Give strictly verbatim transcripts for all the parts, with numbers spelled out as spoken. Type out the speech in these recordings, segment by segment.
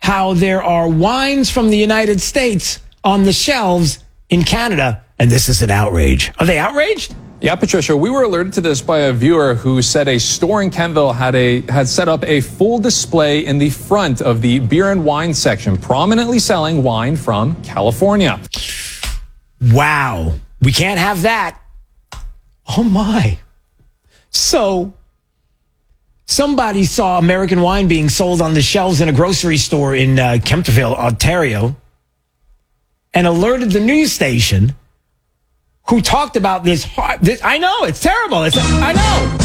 how there are wines from the United States on the shelves in Canada, and this is an outrage. Are they outraged? Yeah, Patricia, we were alerted to this by a viewer who said a store in Kenville had a had set up a full display in the front of the beer and wine section, prominently selling wine from California. Wow. We can't have that. Oh, my. So, somebody saw American wine being sold on the shelves in a grocery store in uh, Kemptville, Ontario, and alerted the news station, who talked about this, this I know, it's terrible. It's, I know.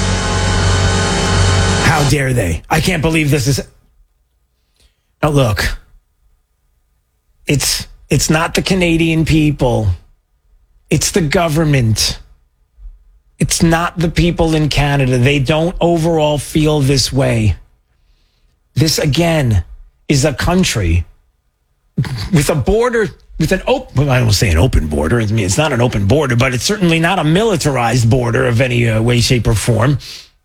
How dare they? I can't believe this is... Now, look. It's, it's not the Canadian people. It's the government. It's not the people in Canada. They don't overall feel this way. This, again, is a country with a border... With an open, I don't say an open border. I mean, it's not an open border, but it's certainly not a militarized border of any uh, way, shape, or form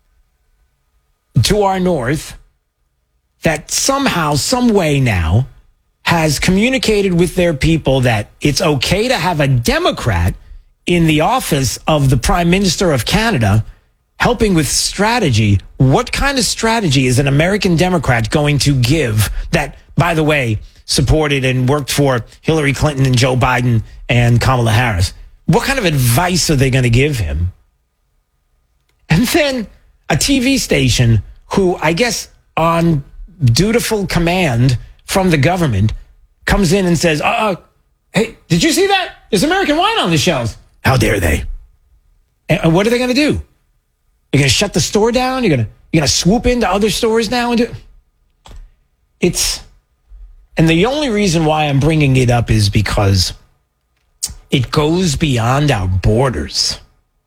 to our north, that somehow, some way now has communicated with their people that it's okay to have a Democrat in the office of the Prime Minister of Canada helping with strategy. What kind of strategy is an American Democrat going to give that, by the way, supported and worked for Hillary Clinton and Joe Biden and Kamala Harris? What kind of advice are they going to give him? And then a T V station who, I guess, on dutiful command from the government, comes in and says, uh, uh hey, did you see that? There's American wine on the shelves. How dare they? And what are they going to do? You're going to shut the store down? You're going to you're going to swoop into other stores now and do... It's... And the only reason why I'm bringing it up is because it goes beyond our borders.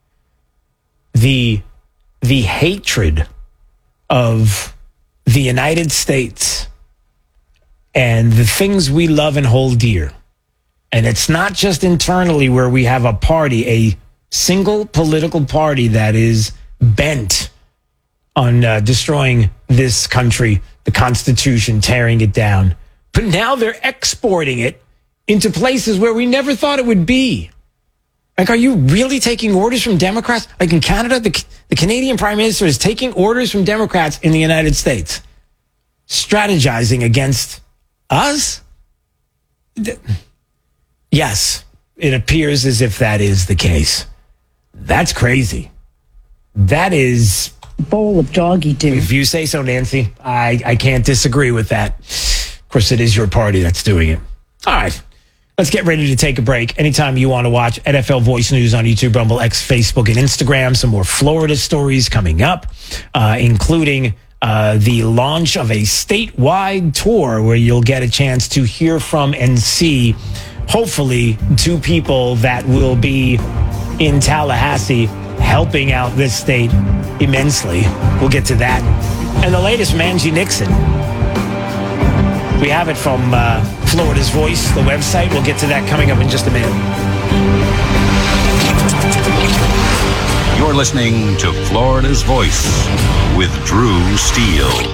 The, the hatred of the United States and the things we love and hold dear. And it's not just internally where we have a party, a single political party that is bent on uh, destroying this country, the Constitution, tearing it down. But now they're exporting it into places where we never thought it would be. Like, are you really taking orders from Democrats? Like in Canada, the, the Canadian Prime Minister is taking orders from Democrats in the United States, strategizing against us? Yes, it appears as if that is the case. That's crazy. That is... bowl of doggy doo. If you say so, Nancy, I, I can't disagree with that. Of course, it is your party that's doing it. All right, let's get ready to take a break. Anytime you want to watch N F L Voice News on YouTube, Rumble, X, Facebook, and Instagram. Some more Florida stories coming up, uh, including uh, the launch of a statewide tour where you'll get a chance to hear from and see, hopefully, two people that will be in Tallahassee helping out this state immensely. We'll get to that. And the latest from Angie Nixon. We have it from uh, Florida's Voice, the website. We'll get to that coming up in just a minute. You're listening to Florida's Voice with Drew Steele.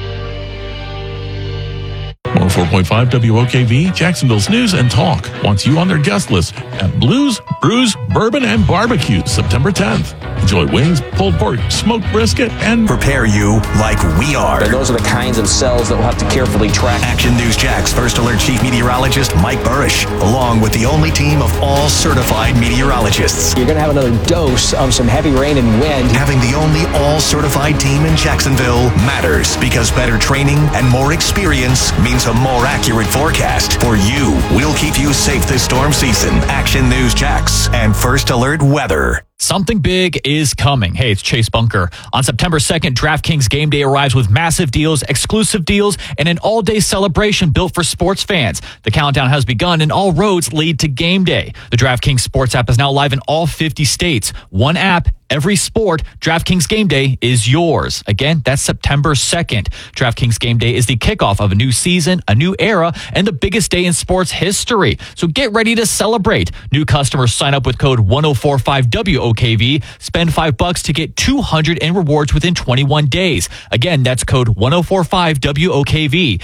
one oh four point five W O K V, Jacksonville's News and Talk, wants you on their guest list at Blues, Brews, Bourbon, and Barbecue, September tenth. Enjoy wings, pulled pork, smoked brisket, and... prepare you like we are. And those are the kinds of cells that we'll have to carefully track. Action News Jax First Alert Chief Meteorologist Mike Burrish, along with the only team of all certified meteorologists. You're going to have another dose of some heavy rain and wind. Having the only all-certified team in Jacksonville matters, because better training and more experience means a more accurate forecast. For you, we'll keep you safe this storm season. Action News Jax and First Alert Weather. Something big is coming. Hey, it's Chase Bunker. On September second, DraftKings Game Day arrives with massive deals, exclusive deals, and an all-day celebration built for sports fans. The countdown has begun, and all roads lead to Game Day. The DraftKings Sports app is now live in all fifty states. One app, every sport. DraftKings Game Day is yours. Again, that's September second. DraftKings Game Day is the kickoff of a new season, a new era, and the biggest day in sports history. So get ready to celebrate. New customers sign up with code one oh four five W O K V. Spend five bucks to get two hundred in rewards within twenty-one days. Again, that's code one oh four five W O K V.